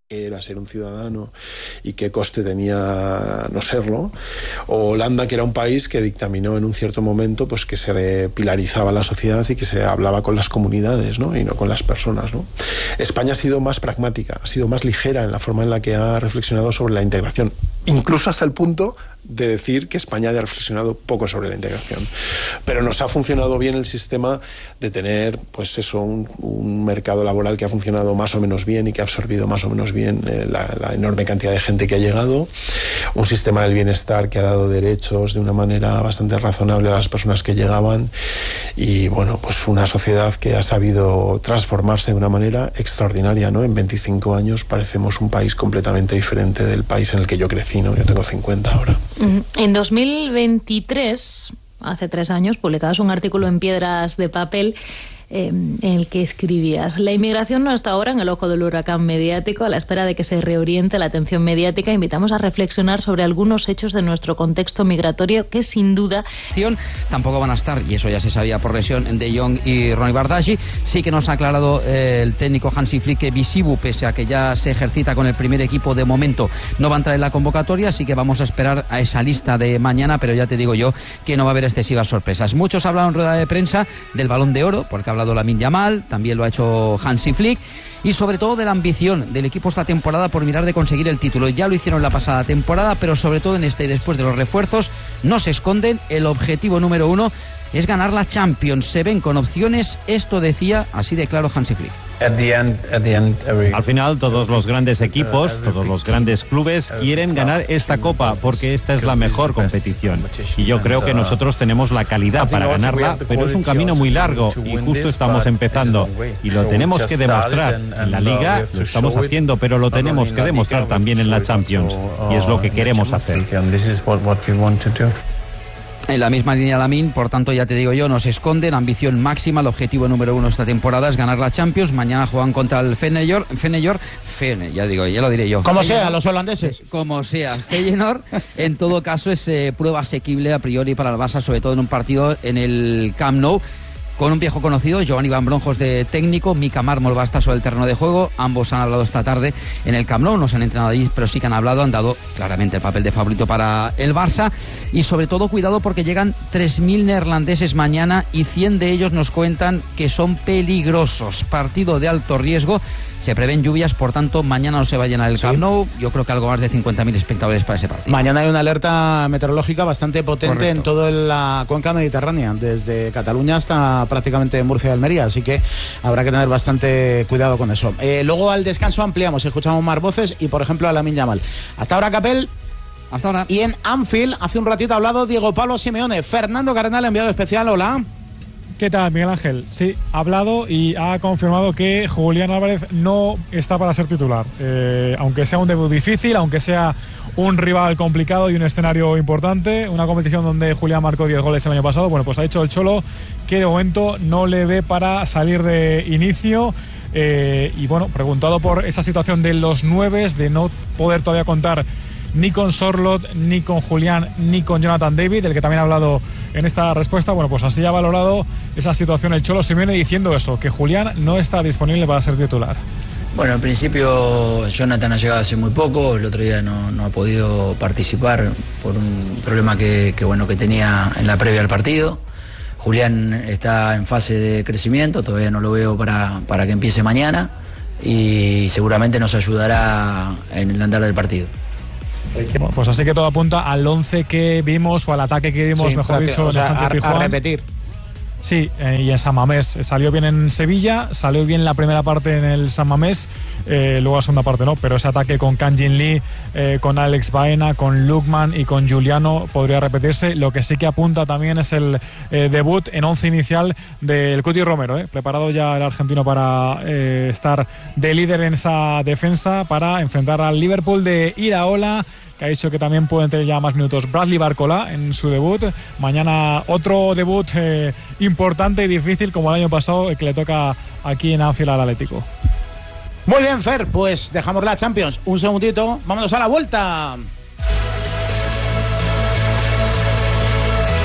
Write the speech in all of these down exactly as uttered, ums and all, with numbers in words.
qué era ser un ciudadano y qué coste tenía no serlo, o Holanda, que era un país que dictaminó en un cierto momento pues que se pilarizaba la sociedad y que se hablaba con las comunidades, ¿no? Y no con las personas, ¿no? España ha sido más pragmática, ha sido más ligera en la forma en la que ha reflexionado sobre la integración, incluso hasta el punto de decir que España ha reflexionado poco sobre la integración. Pero nos ha funcionado bien el sistema de tener, pues eso, un, un mercado laboral que ha funcionado más o menos bien y que ha absorbido más o menos bien eh, la, la enorme cantidad de gente que ha llegado, un sistema del bienestar que ha dado derechos de una manera bastante razonable a las personas que llegaban y, bueno, pues una sociedad que ha sabido transformarse de una manera extraordinaria, ¿no? En veinticinco años parecemos un país completamente diferente del país en el que yo crecí, ¿no? Yo tengo cincuenta ahora. En dos mil veintitrés, hace tres años, publicabas un artículo en Piedras de Papel eh, en el que escribías: la inmigración no está ahora en el ojo del huracán mediático. A la espera de que se reoriente la atención mediática, invitamos a reflexionar sobre algunos hechos de nuestro contexto migratorio que sin duda... Tampoco van a estar, y eso ya se sabía por lesión, De Jong y Ronnie Bardghji. Sí que nos ha aclarado eh, el técnico Hansi Flick que Bizibu, pese a que ya se ejercita con el primer equipo de momento, no va a entrar en la convocatoria, así que vamos a esperar a esa lista de mañana, pero ya te digo yo que no va a haber excesivas sorpresas. Muchos hablaron en rueda de prensa del Balón de Oro, porque ha hablado Lamine Yamal, también lo ha hecho Hansi Flick, y sobre todo de la ambición del equipo esta temporada por mirar de conseguir el título. Ya lo hicieron la pasada temporada, pero sobre todo en este y después de los refuerzos, no se esconden. El objetivo número uno es ganar la Champions. Se ven con opciones, esto decía así de claro Hansi Flick. Al final, todos los grandes equipos, todos los grandes clubes quieren ganar esta copa porque esta es la mejor competición. Y yo creo que nosotros tenemos la calidad para ganarla, pero es un camino muy largo y justo estamos empezando. Y lo tenemos que demostrar. En la Liga lo estamos haciendo, pero lo tenemos que demostrar también en la Champions. Y es lo que queremos hacer. En la misma línea Lamine, por tanto ya te digo yo, no se esconden, ambición máxima, el objetivo número uno esta temporada es ganar la Champions. Mañana juegan contra el Feyenoord, Feyenoord, Feyenoord, ya digo, ya lo diré yo. Como sea, los holandeses. Como sea, Feyenoord, en todo caso es eh, prueba asequible a priori para el Barça, sobre todo en un partido en el Camp Nou, con un viejo conocido, Giovanni Van Bronckhorst de técnico, Mika Marmol va a estar sobre el terreno de juego. Ambos han hablado esta tarde en el Camp Nou, no se han entrenado allí, pero sí que han hablado, han dado claramente el papel de favorito para el Barça. Y sobre todo, cuidado porque llegan tres mil neerlandeses mañana y cien de ellos nos cuentan que son peligrosos. Partido de alto riesgo. Se prevén lluvias, por tanto, mañana no se va a llenar el Camp Nou. Yo creo que algo más de cincuenta mil espectadores para ese partido. Mañana hay una alerta meteorológica bastante potente. Correcto. En toda la cuenca mediterránea, desde Cataluña hasta prácticamente Murcia y Almería, así que habrá que tener bastante cuidado con eso. Eh, luego al descanso ampliamos, escuchamos más voces y, por ejemplo, a Lamine Yamal. Hasta ahora, Capel. Hasta ahora. Y en Anfield, hace un ratito ha hablado Diego Pablo Simeone. Fernando Cardenal, enviado especial, hola. ¿Qué tal, Miguel Ángel? Sí, ha hablado y ha confirmado que Julián Álvarez no está para ser titular. Eh, aunque sea un debut difícil, aunque sea un rival complicado y un escenario importante, una competición donde Julián marcó diez goles el año pasado, bueno, pues ha dicho el Cholo que de momento no le ve para salir de inicio. Eh, y bueno, preguntado por esa situación de los nueves, de no poder todavía contar ni con Sorloth, ni con Julián, ni con Jonathan David, del que también ha hablado en esta respuesta, bueno, pues así ha valorado esa situación el Cholo Simeone, diciendo eso, que Julián no está disponible para ser titular. Bueno, en principio Jonathan ha llegado hace muy poco, el otro día no, no ha podido participar por un problema que, que, bueno, que tenía en la previa al partido. Julián está en fase de crecimiento, todavía no lo veo para, para que empiece mañana y seguramente nos ayudará en el andar del partido. Bueno, pues así que todo apunta al once que vimos, o al ataque que vimos, sí, mejor dicho, o sea, en Sánchez Pizjuán. A repetir. Sí, eh, y en San Mamés salió bien en Sevilla, salió bien la primera parte en el San Mamés, eh, luego la segunda parte no, pero ese ataque con Kang-in Lee, eh, con Alex Baena, con Lookman y con Giuliano podría repetirse. Lo que sí que apunta también es el eh, debut en once inicial del Cuti Romero, eh, preparado ya el argentino para eh, estar de líder en esa defensa, para enfrentar al Liverpool de Iraola, que ha dicho que también pueden tener ya más minutos Bradley Barcola en su debut. Mañana otro debut eh, importante y difícil, como el año pasado, el que le toca aquí en Anfield al Atlético. Muy bien, Fer, pues dejamos la Champions un segundito, vámonos a la vuelta.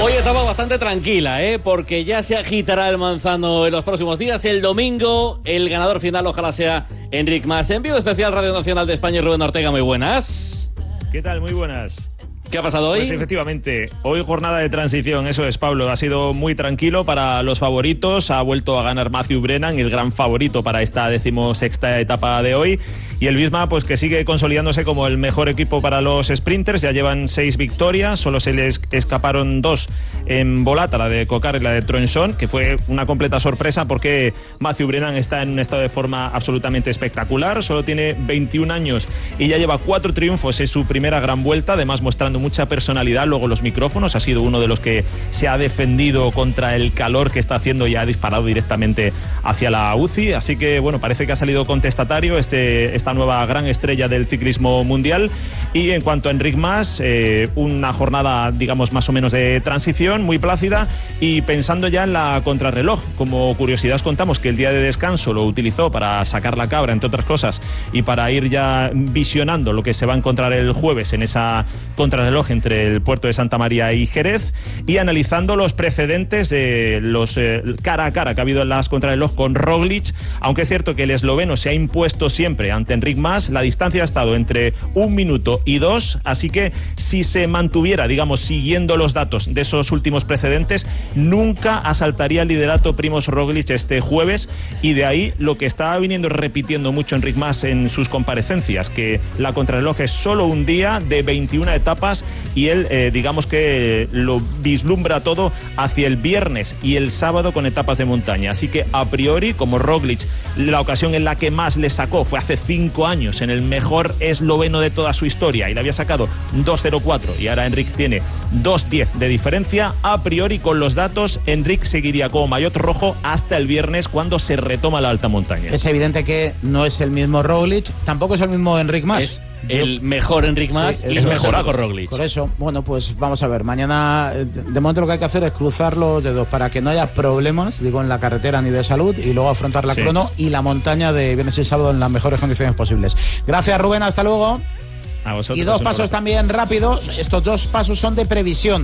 Hoy estamos bastante tranquila, ¿eh? Porque ya se agitará el manzano en los próximos días. El domingo, el ganador final ojalá sea Enric Mas. Envío especial Radio Nacional de España y Rubén Ortega, muy buenas. ¿Qué tal? Muy buenas. ¿Qué ha pasado hoy? Pues efectivamente, hoy jornada de transición, eso es, Pablo. Ha sido muy tranquilo para los favoritos. Ha vuelto a ganar Matthew Brennan, el gran favorito para esta decimosexta etapa de hoy. Y el Visma, pues que sigue consolidándose como el mejor equipo para los sprinters. Ya llevan seis victorias, solo se les escaparon dos en Volata, la de Cocar y la de Tronchon, que fue una completa sorpresa porque Matthew Brennan está en un estado de forma absolutamente espectacular. Solo tiene veintiún años y ya lleva cuatro triunfos en su primera gran vuelta, además mostrando mucha personalidad. Luego los micrófonos, ha sido uno de los que se ha defendido contra el calor que está haciendo y ha disparado directamente hacia la U C I, así que bueno, parece que ha salido contestatario este, esta nueva gran estrella del ciclismo mundial. Y en cuanto a Enric Mas, eh, una jornada digamos más o menos de transición, muy plácida, y pensando ya en la contrarreloj. Como curiosidad os contamos que el día de descanso lo utilizó para sacar la cabra, entre otras cosas, y para ir ya visionando lo que se va a encontrar el jueves en esa contrarreloj entre el puerto de Santa María y Jerez, y analizando los precedentes de los eh, cara a cara que ha habido en las contrarreloj con Roglic. Aunque es cierto que el esloveno se ha impuesto siempre ante Enric Mas, la distancia ha estado entre un minuto y dos, así que si se mantuviera, digamos, siguiendo los datos de esos últimos precedentes, nunca asaltaría el liderato Primož Roglic este jueves. Y de ahí lo que está viniendo repitiendo mucho Enric Mas en sus comparecencias, que la contrarreloj es solo un día de veintiuna etapas, y él eh, digamos que lo vislumbra todo hacia el viernes y el sábado con etapas de montaña. Así que a priori, como Roglic, la ocasión en la que más le sacó fue hace cinco años en el mejor esloveno de toda su historia y le había sacado dos cero cuatro, y ahora Enric tiene dos diez de diferencia. A priori, con los datos, Enric seguiría como maillot rojo hasta el viernes, cuando se retoma la alta montaña. Es evidente que no es el mismo Roglic, tampoco es el mismo Enric Mas. Es el mejor Enric Mas, sí, y es mejor a Roglic. Por eso, bueno, pues vamos a ver. Mañana, de momento, lo que hay que hacer es cruzar los dedos para que no haya problemas, digo, en la carretera ni de salud, y luego afrontar la sí. crono y la montaña de viernes y sábado en las mejores condiciones posibles. Gracias, Rubén, hasta luego. A vosotros, y dos pasos también rápidos. Estos dos pasos son de previsión.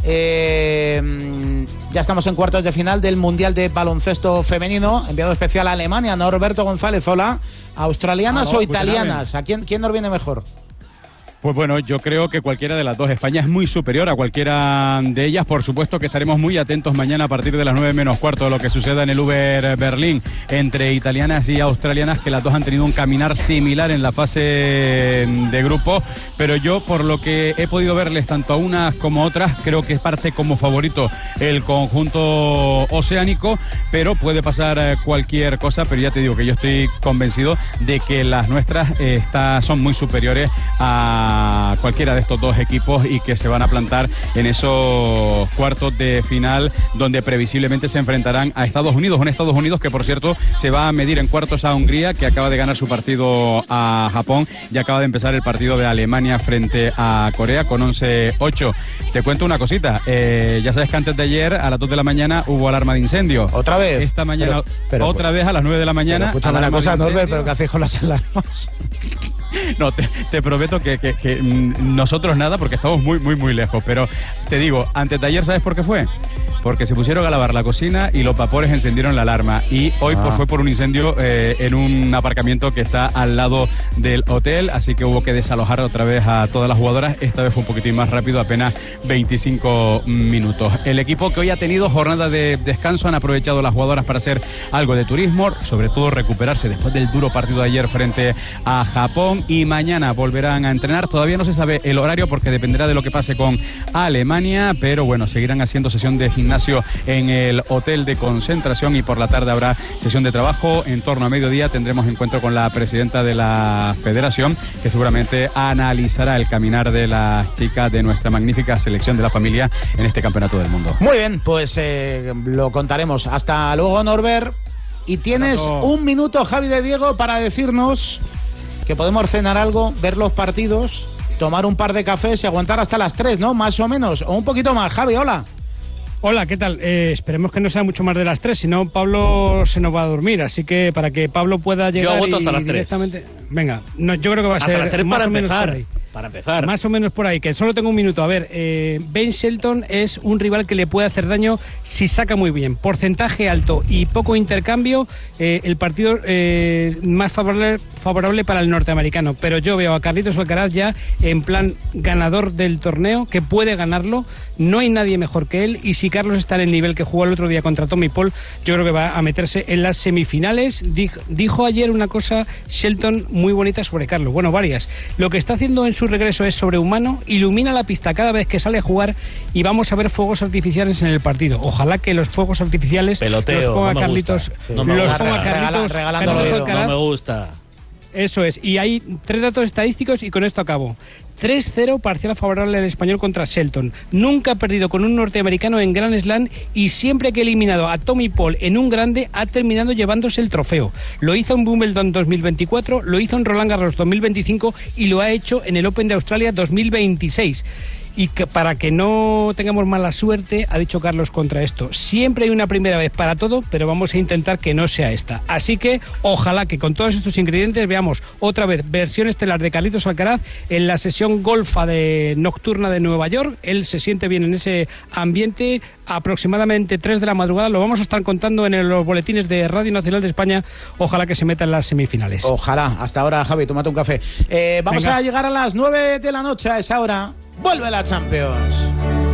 Eh, ya estamos en cuartos de final del Mundial de Baloncesto Femenino. Enviado especial a Alemania, Norberto González. Hola. ¿Australianas ah, no, o italianas? ¿A quién, quién nos viene mejor? Pues bueno, yo creo que cualquiera de las dos. España es muy superior a cualquiera de ellas. Por supuesto que estaremos muy atentos mañana a partir de las nueve menos cuarto de lo que suceda en el Uber Berlín entre italianas y australianas, que las dos han tenido un caminar similar en la fase de grupo. Pero yo, por lo que he podido verles tanto a unas como a otras, creo que parte como favorito el conjunto oceánico, pero puede pasar cualquier cosa. Pero ya te digo que yo estoy convencido de que las nuestras eh, está, son muy superiores a cualquiera de estos dos equipos, y que se van a plantar en esos cuartos de final, donde previsiblemente se enfrentarán a Estados Unidos, un Estados Unidos que, por cierto, se va a medir en cuartos a Hungría, que acaba de ganar su partido a Japón, y acaba de empezar el partido de Alemania frente a Corea con once ocho. Te cuento una cosita, eh, ya sabes que antes de ayer a las dos de la mañana hubo alarma de incendio. ¿Otra vez? Esta mañana, pero, pero, otra vez a las nueve de la mañana. Escúchame una cosa, Norbert, pero ¿qué hacéis con las alarmas? No, te, te prometo que, que, que nosotros nada, porque estamos muy, muy, muy lejos. Pero te digo, antes de ayer, ¿sabes por qué fue? Porque se pusieron a lavar la cocina y los vapores encendieron la alarma. Y hoy ah. pues, fue por un incendio eh, en un aparcamiento que está al lado del hotel. Así que hubo que desalojar otra vez a todas las jugadoras. Esta vez fue un poquitín más rápido, apenas veinticinco minutos. El equipo, que hoy ha tenido jornada de descanso, han aprovechado las jugadoras para hacer algo de turismo, sobre todo recuperarse después del duro partido de ayer frente a Japón. Y mañana volverán a entrenar. Todavía no se sabe el horario porque dependerá de lo que pase con Alemania, pero bueno, seguirán haciendo sesión de gimnasio en el hotel de concentración, y por la tarde habrá sesión de trabajo. En torno a mediodía tendremos encuentro con la presidenta de la federación, que seguramente analizará el caminar de las chicas de nuestra magnífica selección de la familia en este campeonato del mundo. Muy bien, pues eh, lo contaremos. Hasta luego, Norbert. Y tienes un minuto, Javi de Diego, para decirnos que podemos cenar algo, ver los partidos, tomar un par de cafés y aguantar hasta las tres, ¿no? Más o menos, o un poquito más. Javi, hola. Hola, ¿qué tal? Eh, esperemos que no sea mucho más de las tres, si no Pablo se nos va a dormir, así que para que Pablo pueda llegar. Yo aguanto hasta las directamente... tres. Venga, no, yo creo que va a hasta ser las tres más para o menos empezar. Para empezar. Más o menos por ahí, que solo tengo un minuto. A ver, eh, Ben Shelton es un rival que le puede hacer daño si saca muy bien. Porcentaje alto y poco intercambio, eh, el partido eh, más favorable, favorable para el norteamericano. Pero yo veo a Carlitos Alcaraz ya en plan ganador del torneo, que puede ganarlo. No hay nadie mejor que él, y si Carlos está en el nivel que jugó el otro día contra Tommy Paul, yo creo que va a meterse en las semifinales. Dijo, dijo ayer una cosa Shelton muy bonita sobre Carlos, bueno, varias. Lo que está haciendo en su regreso es sobrehumano, ilumina la pista cada vez que sale a jugar, y vamos a ver fuegos artificiales en el partido. Ojalá que los fuegos artificiales Peloteo, los ponga no Carlitos, sí. no los gusta. ponga Carlitos, Regala, Carlitos Alcaraz. No me gusta. Eso es, y hay tres datos estadísticos y con esto acabo. tres cero parcial favorable al español contra Shelton. Nunca ha perdido con un norteamericano en Grand Slam, y siempre que ha eliminado a Tommy Paul en un grande ha terminado llevándose el trofeo. Lo hizo en Wimbledon dos mil veinticuatro, lo hizo en Roland Garros dos mil veinticinco y lo ha hecho en el Open de Australia dos mil veintiséis. Y que para que no tengamos mala suerte, ha dicho Carlos contra esto, siempre hay una primera vez para todo, pero vamos a intentar que no sea esta. Así que ojalá que con todos estos ingredientes veamos otra vez versión estelar de Carlitos Alcaraz en la sesión golfa de nocturna de Nueva York. Él se siente bien en ese ambiente. Aproximadamente tres de la madrugada, lo vamos a estar contando en los boletines de Radio Nacional de España. Ojalá que se meta en las semifinales. Ojalá. Hasta ahora, Javi, tómate un café. Eh, vamos Venga. a llegar a las nueve de la noche. A esa hora vuelve la Champions.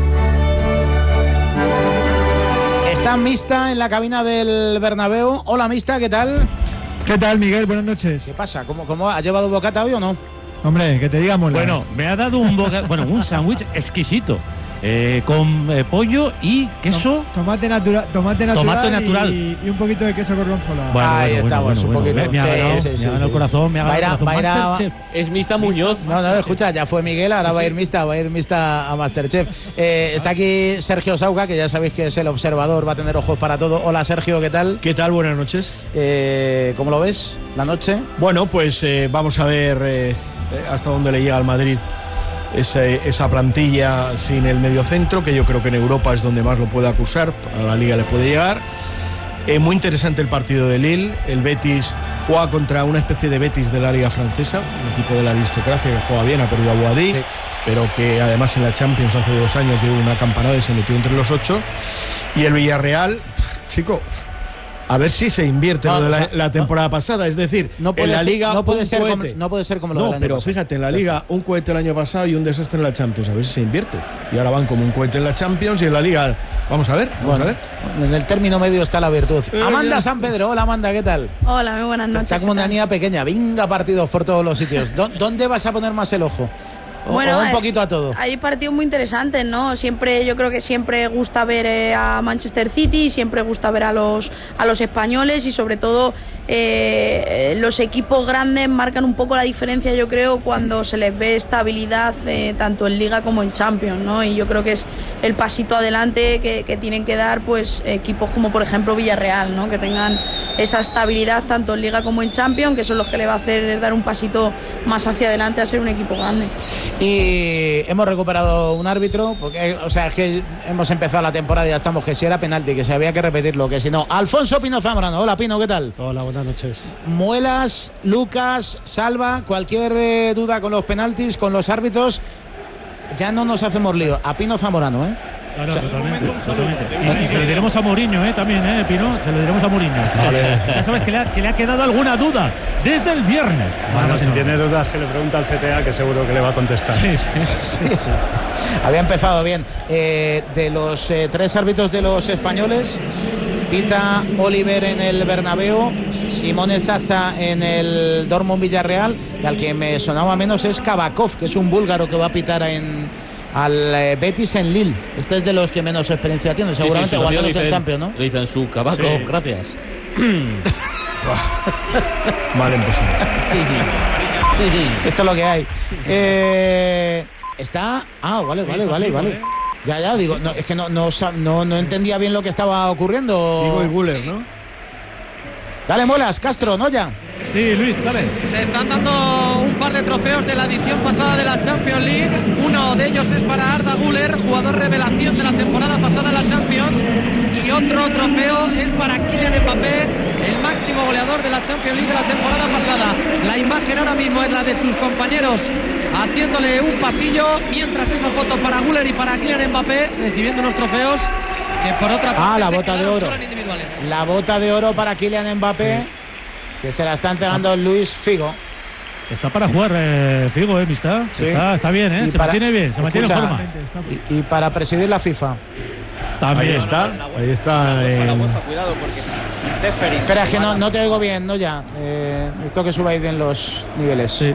Está Mista en la cabina del Bernabéu. Hola, Mista, ¿qué tal? ¿Qué tal, Miguel? Buenas noches. ¿Qué pasa? ¿Cómo, cómo ha llevado bocata hoy o no? Hombre, que te digamos. Bueno, me ha dado un boca... bueno, un sándwich exquisito. Eh, con eh, pollo y queso. Tomate, natura, tomate natural. Tomate natural. Y, y un poquito de queso gorgonzola. Bueno, Ahí bueno, estamos, bueno, bueno, un bueno, poquito. Me ha ganado, sí, sí, me ha ganado sí, el corazón, me ha ganado el corazón. Masterchef. Es Mista Muñoz. No, no, escucha, ya fue Miguel, ahora va a ir Mista, va a ir Mista a Masterchef. Eh, está aquí Sergio Sauca, que ya sabéis que es el observador, va a tener ojos para todo. Hola, Sergio, ¿qué tal? ¿Qué tal? Buenas noches. Eh, ¿Cómo lo ves, la noche? Bueno, pues eh, vamos a ver eh, hasta dónde le llega al Madrid esa, esa plantilla sin el mediocentro, que yo creo que en Europa es donde más lo puede acusar, a la Liga le puede llegar. Eh, muy interesante el partido de Lille. El Betis juega contra una especie de Betis de la Liga Francesa, un equipo de la aristocracia que juega bien, ha perdido a Boadí, sí, pero que además en la Champions hace dos años dio una campanada y se metió entre los ocho. Y el Villarreal, chico, a ver si se invierte no, lo de la, o sea, la temporada no, pasada, es decir, no puede en la ser, Liga no puede, ser cohete. como, no puede ser como lo no, del año pero pasado. Fíjate, en la Liga un cohete el año pasado y un desastre en la Champions, a ver si se invierte. Y ahora van como un cohete en la Champions y en la Liga, vamos a ver, vamos bueno, a ver. En el término medio está la virtud. Eh, Amanda ya. San Pedro, hola Amanda, ¿qué tal? Hola, muy buenas noches. Está como una niña pequeña, venga partidos por todos los sitios. ¿Dónde vas a poner más el ojo? O, bueno, o un poquito a todo. Hay partidos muy interesantes, ¿no? Siempre, yo creo que siempre gusta ver eh, a Manchester City, siempre gusta ver a los a los españoles y sobre todo eh, los equipos grandes marcan un poco la diferencia, yo creo, cuando se les ve estabilidad eh, tanto en Liga como en Champions, ¿no? Y yo creo que es el pasito adelante que, que tienen que dar, pues, equipos como por ejemplo Villarreal, ¿no? Que tengan esa estabilidad tanto en Liga como en Champions, que son los que le va a hacer dar un pasito más hacia adelante a ser un equipo grande. Y hemos recuperado un árbitro, porque, o sea, es que hemos empezado la temporada y ya estamos, que si era penalti, que si había que repetirlo, que si no. Alfonso Pino Zambrano, hola Pino, ¿qué tal? Hola, buenas noches. Muelas, Lucas, Salva, cualquier eh, duda con los penaltis, con los árbitros, ya no nos hacemos lío. A Pino Zambrano, ¿eh? No, no, o sea, totalmente, totalmente. Y, y se lo diremos a Mourinho, ¿eh? También, ¿eh, Pino? Se lo diremos a Mourinho. Vale. Ya sabes que le, ha, que le ha quedado alguna duda desde el viernes. Bueno, bueno si no. tiene dudas, que le pregunta al C T A, que seguro que le va a contestar. Sí, sí, sí. sí, sí. Había empezado bien. Eh, de los eh, tres árbitros de los españoles, pita Oliver en el Bernabéu, Simone Sasa en el Dortmund Villarreal, y al que me sonaba menos es Kabakov, que es un búlgaro que va a pitar en... al eh, Betis en Lille. Este es de los que menos experiencia tiene, seguramente, sí, sí, o al menos el Champions, ¿no? Le dicen su Kabakov, sí. Gracias. Mal empezado. Esto es lo que hay. Eh, está... Ah, vale, vale, vale, vale. Ya, ya, digo, no, es que no, no, no, no entendía bien lo que estaba ocurriendo. Sigo y Guller, ¿no? Dale, Molas, Castro, ¿no ya? Sí, Luis, dale. Se están dando un par de trofeos de la edición pasada de la Champions League. Uno de ellos es para Arda Güler, jugador revelación de la temporada pasada de la Champions. Y otro trofeo es para Kylian Mbappé, el máximo goleador de la Champions League de la temporada pasada. La imagen ahora mismo es la de sus compañeros haciéndole un pasillo, mientras esa foto para Güler y para Kylian Mbappé recibiendo unos trofeos que por otra parte ah, la se bota de oro. La bota de oro para Kylian Mbappé, sí, que se la está entregando Luis Figo. Está para jugar eh, Figo, ¿eh, Mista? Sí. Está, está bien, ¿eh? Se para, mantiene bien, se mantiene en forma. Y, y para presidir la FIFA. También. Ahí está, ahí está. Eh... Cuidado, porque si, si Ceferin... Espera, es que no, no te oigo bien, no ya. Eh, necesito que subáis bien los niveles. Sí.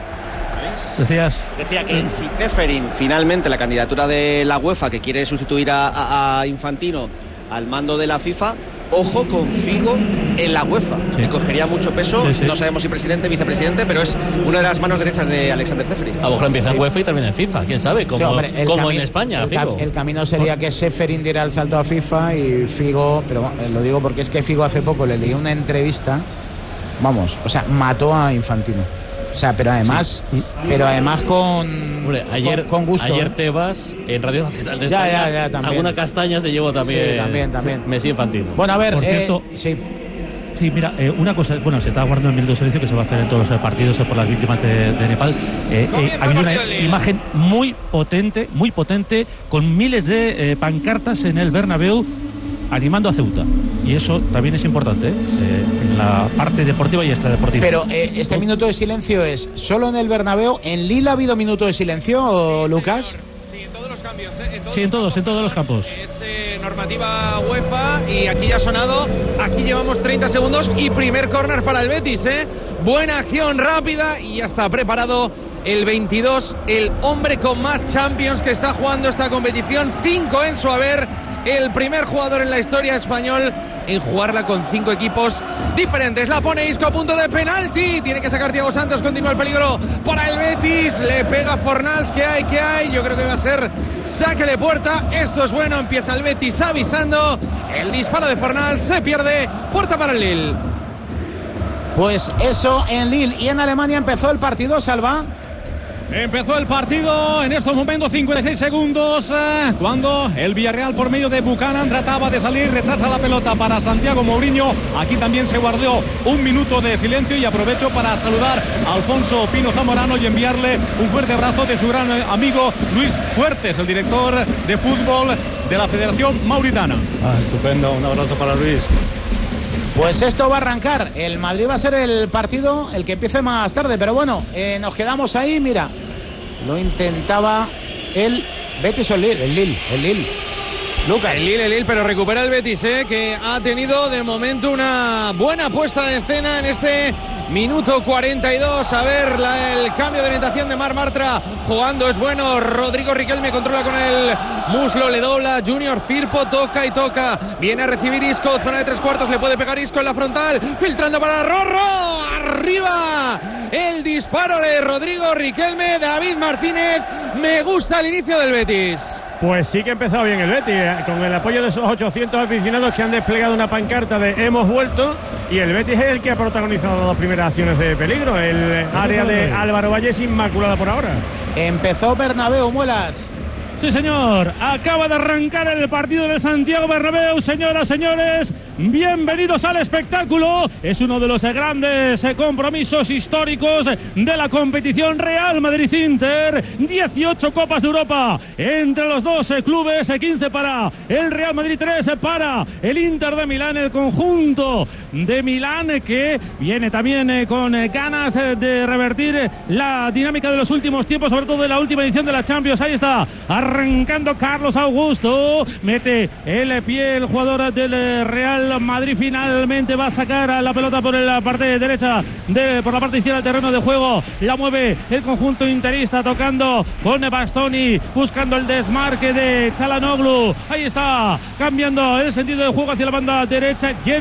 Decías. Decía que si Ceferin, finalmente, la candidatura de la UEFA, que quiere sustituir a, a, a Infantino al mando de la FIFA... Ojo con Figo en la UEFA, sí, que cogería mucho peso, sí, sí. No sabemos si presidente, vicepresidente, pero es una de las manos derechas de Alexander Ceferin. A lo mejor empieza en UEFA y termina en FIFA, quién sabe, como, sí, hombre, como en España. El, Figo. el camino sería que Ceferin diera el salto a FIFA y Figo, pero lo digo porque es que Figo hace poco le leí una entrevista, vamos, o sea, mató a Infantino. O sea, pero además, sí, pero además con, Hombre, ayer, con, con gusto. Ayer Tebas en Radio Nacional de ya, España, ya, ya, también. Alguna castaña se llevó también. Sí, también, también. Messi Infantino. Bueno, a ver, por eh, cierto, sí. Sí, mira, eh, una cosa, bueno, se está guardando el minuto de silencio que se va a hacer en todos los partidos eh, por las víctimas de, de Nepal. Eh, eh, ha habido una imagen muy potente, muy potente, con miles de eh, pancartas en el Bernabéu animando a Ceuta. Y eso también es importante, ¿eh? Eh, en la parte deportiva y extradeportiva. Pero eh, este minuto de silencio es solo en el Bernabéu. ¿En Lille ha habido minuto de silencio, sí, Lucas? Sí, en todos los cambios, ¿eh? En todos sí, en todos, los en todos los campos. Es eh, normativa UEFA y aquí ya ha sonado. Aquí llevamos treinta segundos y primer córner para el Betis, ¿eh? Buena acción rápida y ya está preparado el veintidós, el hombre con más Champions que está jugando esta competición, cinco en su haber. El primer jugador en la historia español en jugarla con cinco equipos diferentes. La pone Isco a punto de penalti. Tiene que sacar Thiago Santos. Continúa el peligro para el Betis. Le pega Fornals. ¿Qué hay? ¿Qué hay? Yo creo que va a ser saque de puerta. Esto es bueno. Empieza el Betis avisando. El disparo de Fornals se pierde. Puerta para el Lille. Pues eso en Lille. Y en Alemania empezó el partido, Salva. Empezó el partido en estos momentos, cincuenta y seis segundos, eh, cuando el Villarreal por medio de Buchanan trataba de salir, retrasa la pelota para Santiago Mourinho. Aquí también se guardó un minuto de silencio y aprovecho para saludar a Alfonso Pino Zamorano y enviarle un fuerte abrazo de su gran amigo Luis Fuertes, el director de fútbol de la Federación Mauritana. Ah, estupendo, un abrazo para Luis. Pues esto va a arrancar. El Madrid va a ser el partido el que empiece más tarde. Pero bueno, eh, nos quedamos ahí. Mira, lo intentaba el Betis o el Lille. El Lille, el Lille. Lucas. El Lille, el Lille, pero recupera el Betis, eh, que ha tenido de momento una buena puesta en escena en este minuto cuarenta y dos. A ver, la, el cambio de orientación de Marc Bartra. Jugando es bueno. Rodrigo Riquelme controla con el muslo, le dobla. Junior Firpo toca y toca. Viene a recibir Isco, zona de tres cuartos. Le puede pegar Isco en la frontal. Filtrando para Rorro. Arriba. El disparo de Rodrigo Riquelme. David Martínez. Me gusta el inicio del Betis. Pues sí que ha empezado bien el Betis, eh, con el apoyo de esos ochocientos aficionados que han desplegado una pancarta de hemos vuelto, y el Betis es el que ha protagonizado las dos primeras acciones de peligro. El área de Álvaro Valle es inmaculada por ahora. Empezó Bernabéu, Muelas. Sí, señor. Acaba de arrancar el partido del Santiago Bernabéu. Señoras, señores, bienvenidos al espectáculo. Es uno de los grandes compromisos históricos de la competición. Real Madrid-Inter. dieciocho Copas de Europa entre los dos clubes. quince para el Real Madrid, tres para el Inter de Milán. El conjunto de Milán que viene también con ganas de revertir la dinámica de los últimos tiempos, sobre todo de la última edición de la Champions. Ahí está, arrancando Carlos Augusto, mete el pie el jugador del Real Madrid, finalmente va a sacar a la pelota por la parte derecha, de, por la parte izquierda del terreno de juego, la mueve el conjunto interista, tocando con Bastoni, buscando el desmarque de Çalhanoğlu. Ahí está, cambiando el sentido de juego hacia la banda derecha.